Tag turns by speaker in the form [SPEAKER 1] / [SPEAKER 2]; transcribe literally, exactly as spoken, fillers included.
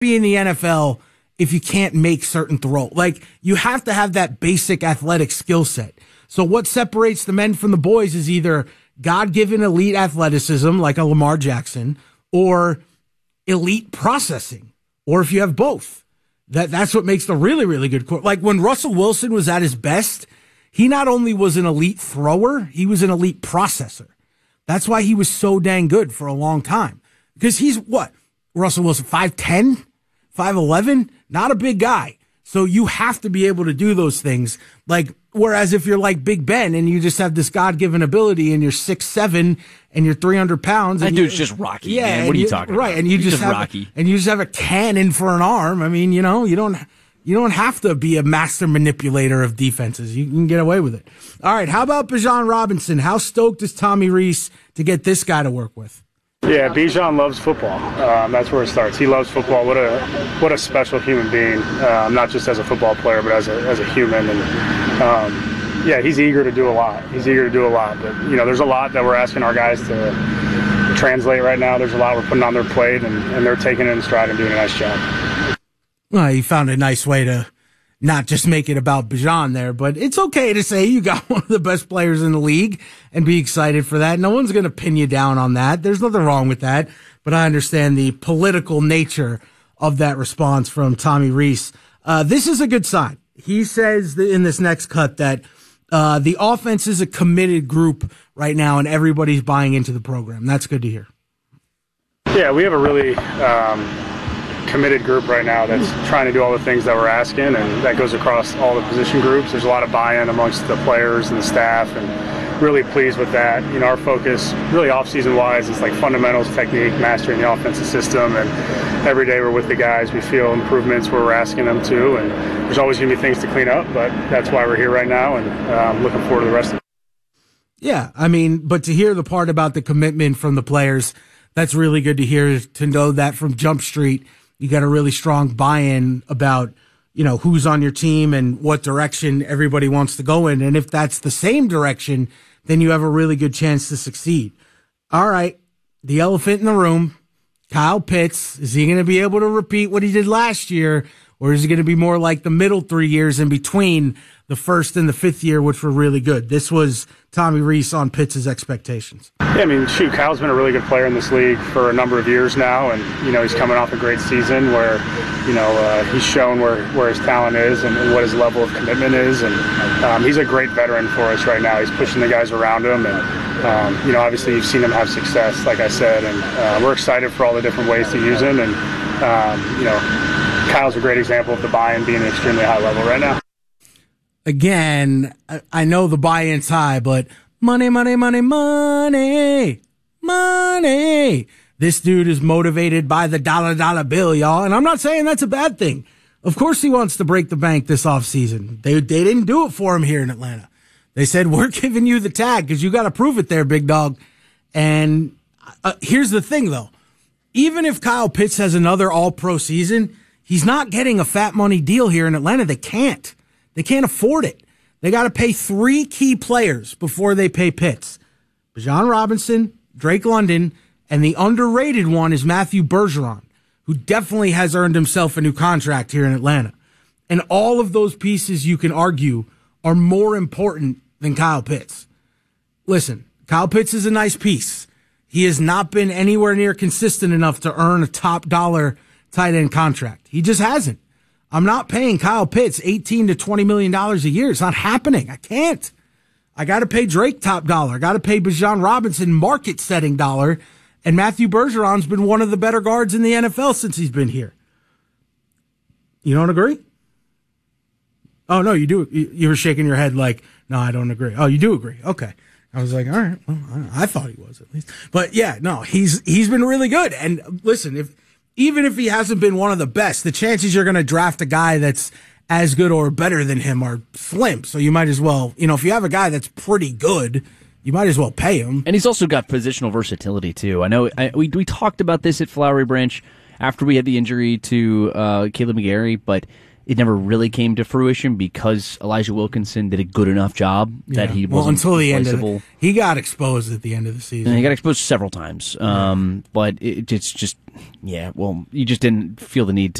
[SPEAKER 1] be in the N F L if you can't make certain throws. Like, you have to have that basic athletic skill set. So what separates the men from the boys is either God-given elite athleticism, like a Lamar Jackson, or elite processing, or if you have both. That that's what makes the really, really good quarterback. Like, when Russell Wilson was at his best, he not only was an elite thrower, he was an elite processor. That's why he was so dang good for a long time. Because he's, what, Russell Wilson, five ten, five eleven? Not a big guy. So you have to be able to do those things. Like, whereas if you're like Big Ben and you just have this God-given ability and you're six seven and you're three hundred pounds.
[SPEAKER 2] That
[SPEAKER 1] and
[SPEAKER 2] dude's
[SPEAKER 1] you,
[SPEAKER 2] just Rocky,
[SPEAKER 1] yeah,
[SPEAKER 2] man. What are you,
[SPEAKER 1] you
[SPEAKER 2] talking
[SPEAKER 1] right,
[SPEAKER 2] about?
[SPEAKER 1] And you
[SPEAKER 2] He's
[SPEAKER 1] just,
[SPEAKER 2] just
[SPEAKER 1] have
[SPEAKER 2] Rocky.
[SPEAKER 1] A, and you just have a cannon for an arm. I mean, you know, you don't you don't have to be a master manipulator of defenses. You can get away with it. All right, how about Bijan Robinson? How stoked is Tommy Rees to get this guy to work with?
[SPEAKER 3] Yeah, Bijan loves football. Um, that's where it starts. He loves football. What a what a special human being, um, not just as a football player, but as a as a human. And um, yeah, he's eager to do a lot. He's eager to do a lot. But you know, there's a lot that we're asking our guys to translate right now. There's a lot we're putting on their plate, and, and they're taking it in stride and doing a nice job.
[SPEAKER 1] Well, he found a nice way to not just make it about Bijan there, but it's okay to say you got one of the best players in the league and be excited for that. No one's going to pin you down on that. There's nothing wrong with that, but I understand the political nature of that response from Tommy Rees. Uh, this is a good sign. He says that in this next cut that uh, the offense is a committed group right now and everybody's buying into the program. That's good to hear.
[SPEAKER 3] Yeah, we have a really um, committed group right now that's trying to do all the things that we're asking, and that goes across all the position groups. There's a lot of buy-in amongst the players and the staff, and really pleased with that. You know, our focus really off-season wise is like fundamentals, technique, mastering the offensive system, and every day we're with the guys. We feel improvements where we're asking them to, and there's always going to be things to clean up, but that's why we're here right now, and I'm um, looking forward to the rest of it.
[SPEAKER 1] Yeah, I mean, but to hear the part about the commitment from the players, that's really good to hear, to know that from Jump Street you got a really strong buy-in about, you know, who's on your team and what direction everybody wants to go in. And if that's the same direction, then you have a really good chance to succeed. All right, the elephant in the room, Kyle Pitts, is he going to be able to repeat what he did last year, or is it going to be more like the middle three years in between the first and the fifth year, which were really good? This was Tommy Rees on Pitts' expectations.
[SPEAKER 3] Yeah, I mean, shoot, Kyle's been a really good player in this league for a number of years now, and, you know, he's coming off a great season where, you know, uh, he's shown where, where his talent is and, and what his level of commitment is, and um, he's a great veteran for us right now. He's pushing the guys around him, and, um, you know, obviously you've seen him have success, like I said, and uh, we're excited for all the different ways to use him, and, um, you know, Kyle's a great example of the buy-in being at an extremely high level right now.
[SPEAKER 1] Again, I know the buy-in's high, but money, money, money, money, money. This dude is motivated by the dollar, dollar bill, y'all. And I'm not saying that's a bad thing. Of course he wants to break the bank this offseason. They, they didn't do it for him here in Atlanta. They said, we're giving you the tag because you got to prove it there, big dog. And uh, here's the thing, though. Even if Kyle Pitts has another all-pro season, he's not getting a fat money deal here in Atlanta. They can't. They can't afford it. They got to pay three key players before they pay Pitts. Bijan Robinson, Drake London, and the underrated one is Matthew Bergeron, who definitely has earned himself a new contract here in Atlanta. And all of those pieces, you can argue, are more important than Kyle Pitts. Listen, Kyle Pitts is a nice piece. He has not been anywhere near consistent enough to earn a top dollar tight end contract. He just hasn't. I'm not paying Kyle Pitts eighteen to twenty million dollars a year. It's not happening. I can't. I got to pay Drake top dollar. I got to pay Bijan Robinson market setting dollar. And Matthew Bergeron's been one of the better guards in the N F L since he's been here. You don't agree? Oh, no, you do. You were shaking your head like, no, I don't agree. Oh, you do agree. Okay. I was like, all right. Well, I thought he was at least. But yeah, no, he's he's been really good. And listen, if even if he hasn't been one of the best, the chances you're going to draft a guy that's as good or better than him are slim. So you might as well, you know, if you have a guy that's pretty good, you might as well pay him.
[SPEAKER 2] And he's also got positional versatility, too. I know I, we we talked about this at Flowery Branch after we had the injury to uh, Caleb McGarry, but it never really came to fruition because Elijah Wilkinson did a good enough job
[SPEAKER 1] Yeah.
[SPEAKER 2] that he
[SPEAKER 1] well
[SPEAKER 2] wasn't
[SPEAKER 1] until the end of
[SPEAKER 2] replaceable.
[SPEAKER 1] the, he got exposed at the end of the season.
[SPEAKER 2] And he got exposed several times. Um, but it, it's just, yeah, well, you just didn't feel the need to